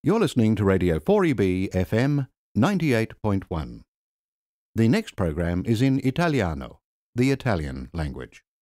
You're listening to Radio 4EB FM 98.1. The next program is in Italiano, the Italian language.